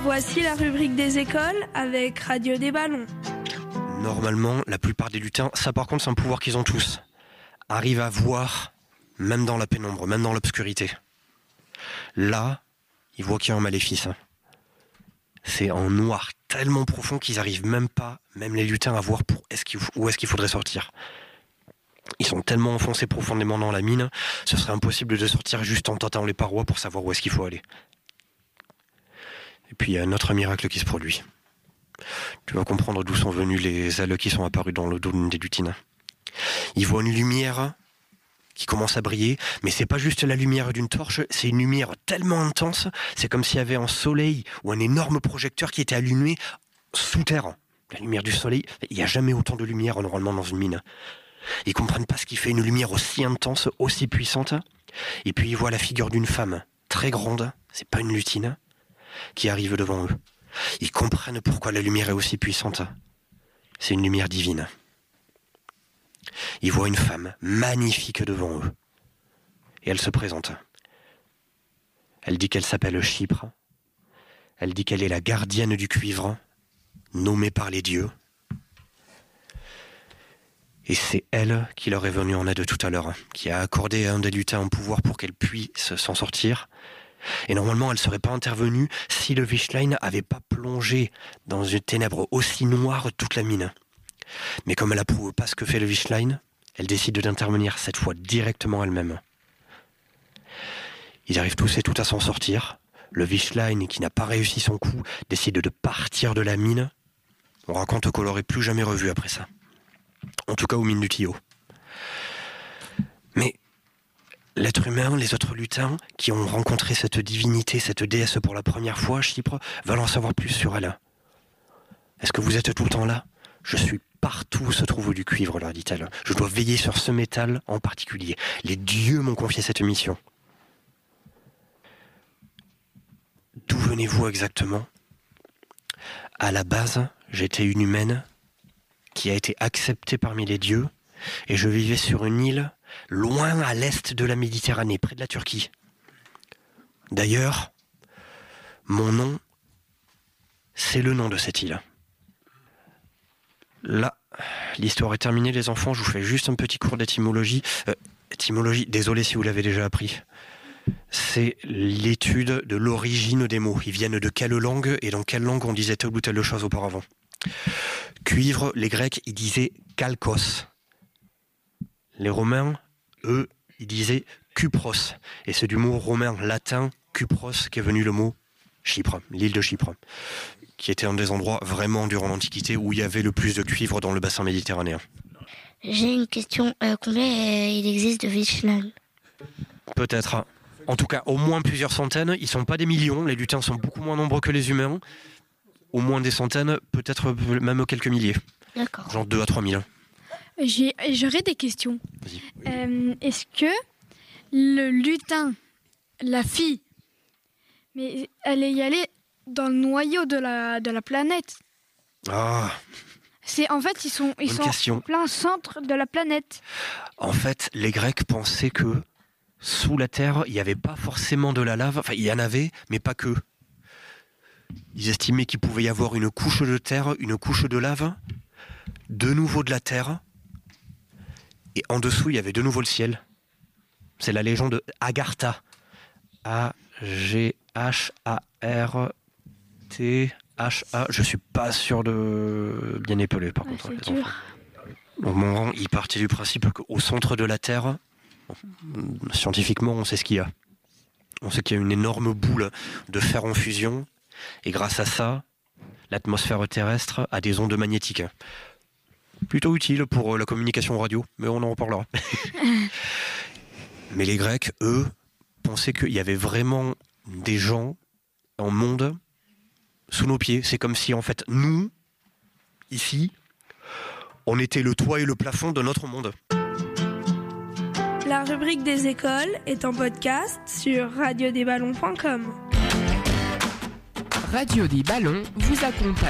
Voici la rubrique des écoles avec Radio des Ballons. Normalement, la plupart des lutins, ça par contre c'est un pouvoir qu'ils ont tous, arrivent à voir, même dans la pénombre, même dans l'obscurité. Là, ils voient qu'il y a un maléfice. C'est en noir tellement profond qu'ils arrivent même pas, même les lutins, à voir où est-ce qu'il faudrait sortir. Ils sont tellement enfoncés profondément dans la mine, ce serait impossible de sortir juste en tâtant les parois pour savoir où est-ce qu'il faut aller. Et puis il y a un autre miracle qui se produit. Tu vas comprendre d'où sont venues les ailes qui sont apparues dans le dos d'une des lutines. Ils voient une lumière qui commence à briller, mais c'est pas juste la lumière d'une torche, c'est une lumière tellement intense, c'est comme s'il y avait un soleil ou un énorme projecteur qui était allumé sous terre. La lumière du soleil, il n'y a jamais autant de lumière normalement dans une mine. Ils comprennent pas ce qui fait une lumière aussi intense, aussi puissante. Et puis ils voient la figure d'une femme très grande, c'est pas une lutine, qui arrive devant eux. Ils comprennent pourquoi la lumière est aussi puissante. C'est une lumière divine. Ils voient une femme magnifique devant eux. Et elle se présente. Elle dit qu'elle s'appelle Chypre. Elle dit qu'elle est la gardienne du cuivre, nommée par les dieux. Et c'est elle qui leur est venue en aide tout à l'heure, qui a accordé à un des lutins un pouvoir pour qu'elle puisse s'en sortir. Et normalement, elle ne serait pas intervenue si le Wischlein n'avait pas plongé dans une ténèbre aussi noire toute la mine. Mais comme elle approuve pas ce que fait le Wischlein, elle décide d'intervenir cette fois directement elle-même. Ils arrivent tous et toutes à s'en sortir. Le Wischlein, qui n'a pas réussi son coup, décide de partir de la mine. On raconte qu'on l'aurait plus jamais revu après ça. En tout cas aux mines du Tillot. Mais l'être humain, les autres lutins qui ont rencontré cette divinité, cette déesse pour la première fois, Chypre, veulent en savoir plus sur elle. Est-ce que vous êtes tout le temps là ? Je suis partout où se trouve du cuivre, leur dit-elle. Je dois veiller sur ce métal en particulier. Les dieux m'ont confié cette mission. D'où venez-vous exactement ? À la base, j'étais une humaine qui a été acceptée parmi les dieux, et je vivais sur une île loin à l'est de la Méditerranée, près de la Turquie. D'ailleurs, mon nom, c'est le nom de cette île. Là, l'histoire est terminée, les enfants. Je vous fais juste un petit cours d'étymologie. Étymologie, désolé si vous l'avez déjà appris. C'est l'étude de l'origine des mots. Ils viennent de quelle langue et dans quelle langue on disait telle ou telle chose auparavant. Cuivre, les Grecs, ils disaient kalkos. Les Romains, eux, ils disaient Cupros. Et c'est du mot romain latin Cupros qu'est venu le mot Chypre, l'île de Chypre, qui était un des endroits vraiment durant l'Antiquité où il y avait le plus de cuivre dans le bassin méditerranéen. J'ai une question. Combien il existe de Wischlein ? Peut-être. En tout cas, au moins plusieurs centaines. Ils ne sont pas des millions. Les lutins sont beaucoup moins nombreux que les humains. Au moins des centaines, peut-être même quelques milliers. D'accord. Genre 2 à 3 000. J'aurais des questions. Vas-y. Est-ce que le lutin, la fille, mais elle est y allée dans le noyau de la planète? Ah, En fait, ils sont question. en plein centre de la planète. En fait, les Grecs pensaient que sous la Terre, il n'y avait pas forcément de la lave. Enfin, il y en avait, mais pas que. Ils estimaient qu'il pouvait y avoir une couche de terre, une couche de lave, de nouveau de la terre, et en dessous, il y avait de nouveau le ciel. C'est la légende de Agartha. A-G-H-A-R-T-H-A. Je suis pas sûr de bien épeler, par contre. C'est dur. Au moment, il partait du principe qu'au centre de la Terre, scientifiquement, on sait ce qu'il y a. On sait qu'il y a une énorme boule de fer en fusion, et grâce à ça, l'atmosphère terrestre a des ondes magnétiques. Plutôt utile pour la communication radio, mais on en reparlera. Mais les Grecs, eux, pensaient qu'il y avait vraiment des gens, un monde, sous nos pieds. C'est comme si, en fait, nous, ici, on était le toit et le plafond de notre monde. La rubrique des écoles est en podcast sur radiodesballons.com. Radio des Ballons vous accompagne.